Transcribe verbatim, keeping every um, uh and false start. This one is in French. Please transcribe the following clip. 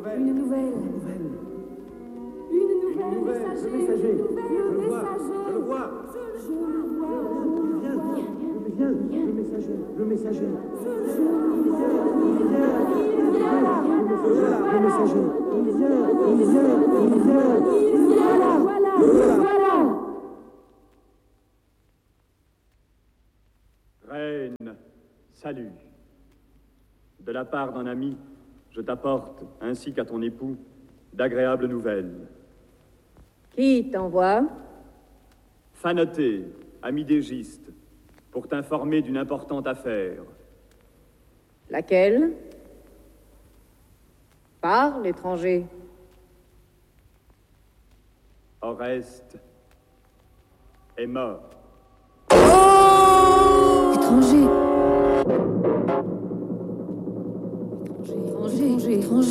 nouvelle. Une nouvelle. Une nouvelle. Messager. Le messager. Le messager. Je le vois. Je le vois. Il vient. Il vient. Le messager. Le messager. Je le vois. Il vient. Il vient. Le messager. Il vient. Il vient. Il vient. Il vient. Voilà. Voilà. Reine, salut. De la part d'un ami, je t'apporte, ainsi qu'à ton époux, d'agréables nouvelles. Qui t'envoie? Phanoté, ami d'Égiste, pour t'informer d'une importante affaire. Laquelle? Parle, étranger. Oreste est mort. Étranger. Étranger. Étranger. Étranger.